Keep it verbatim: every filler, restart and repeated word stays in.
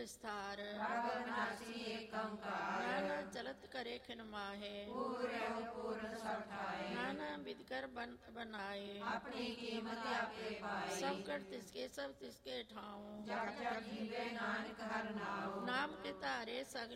विस्तार प्रभ अविनाशी एक ओंकार नाना चलत करे खिन माहे पूर्ण पूर्ण सब ठाए नाना विध कर बनत बनाए अपनी कीमत आपे पाई सब कर तिसके सब तिसके ठाऊं जग जग जीवे नानक हर नाम नाम के तारे सगल